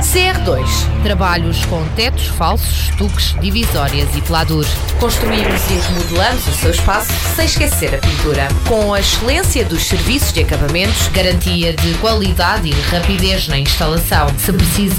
CR2. Trabalhos com tetos falsos, estuques, divisórias e peladores. Construímos e remodelamos o seu espaço sem esquecer a pintura. Com a excelência dos serviços de acabamentos, garantia de qualidade e rapidez na instalação. Se precisa